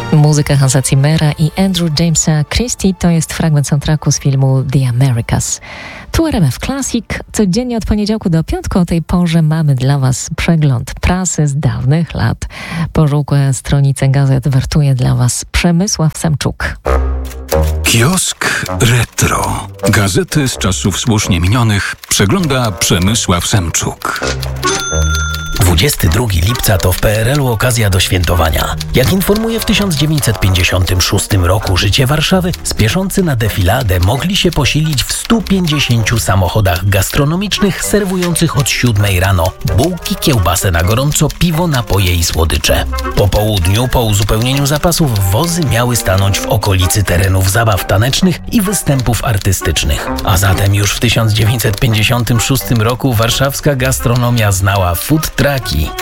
Muzyka Hansa Zimmera i Andrew Jamesa Christie to jest fragment soundtracku z filmu The Americas. Tu RMF Classic. Codziennie od poniedziałku do piątku o tej porze mamy dla Was przegląd prasy z dawnych lat. Pożółkłe stronice gazet wertuje dla Was Przemysław Semczuk. Kiosk Retro. Gazety z czasów słusznie minionych przegląda Przemysław Semczuk. 22 lipca to w PRL-u okazja do świętowania. Jak informuje w 1956 roku Życie Warszawy, spieszący na defiladę mogli się posilić w 150 samochodach gastronomicznych serwujących od 7 rano bułki, kiełbasę na gorąco, piwo, napoje i słodycze. Po południu, po uzupełnieniu zapasów, wozy miały stanąć w okolicy terenów zabaw tanecznych i występów artystycznych. A zatem już w 1956 roku warszawska gastronomia znała food trucki.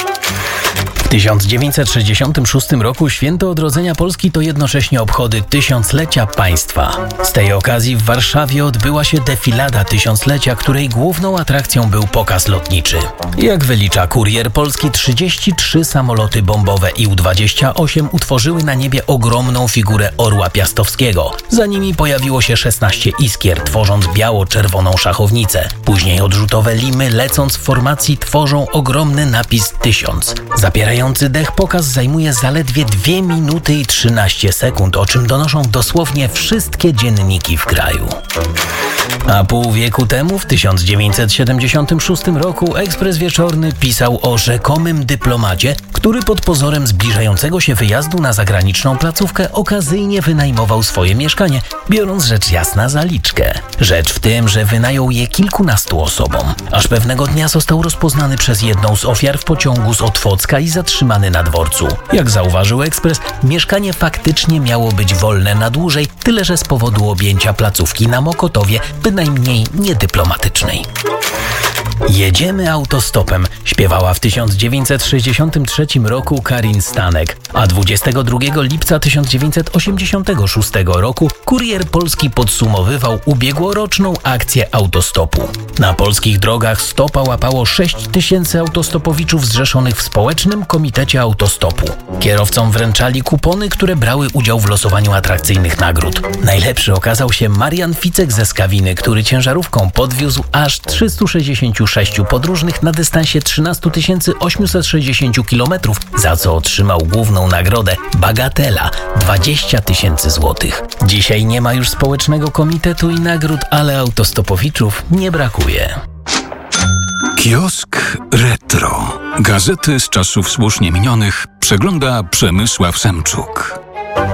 W 1966 roku Święto Odrodzenia Polski to jednocześnie obchody tysiąclecia państwa. Z tej okazji w Warszawie odbyła się defilada tysiąclecia, której główną atrakcją był pokaz lotniczy. Jak wylicza Kurier Polski, 33 samoloty bombowe IU-28 utworzyły na niebie ogromną figurę orła piastowskiego. Za nimi pojawiło się 16 iskier, tworząc biało-czerwoną szachownicę. Później odrzutowe limy, lecąc w formacji, tworzą ogromny napis 1000. Zapierający dech pokaz zajmuje zaledwie 2 minuty i 13 sekund, o czym donoszą dosłownie wszystkie dzienniki w kraju. A pół wieku temu, w 1976 roku, Ekspres Wieczorny pisał o rzekomym dyplomacie, który pod pozorem zbliżającego się wyjazdu na zagraniczną placówkę okazyjnie wynajmował swoje mieszkanie, biorąc rzecz jasna zaliczkę. Rzecz w tym, że wynajął je kilkunastu osobom. Aż pewnego dnia został rozpoznany przez jedną z ofiar w pociągu z Otwocka i zatrzymany na dworcu. Jak zauważył Ekspres, mieszkanie faktycznie miało być wolne na dłużej, tyle że z powodu objęcia placówki na Mokotowie, bynajmniej niedyplomatycznej. Jedziemy autostopem, śpiewała w 1963 roku Karin Stanek, a 22 lipca 1986 roku Kurier Polski podsumowywał ubiegłoroczną akcję autostopu. Na polskich drogach stopa łapało 6 000 autostopowiczów zrzeszonych w Społecznym Komitecie Autostopu. Kierowcom wręczali kupony, które brały udział w losowaniu atrakcyjnych nagród. Najlepszy okazał się Marian Ficek ze Skawiny, który ciężarówką podwiózł aż 366 podróżnych na dystansie 13 860 km, za co otrzymał główną nagrodę bagatela 20 000 złotych. Dzisiaj nie ma już Społecznego Komitetu i nagród, ale autostopowiczów nie brakuje. Kiosk Retro. Gazety z czasów słusznie minionych przegląda Przemysław Semczuk.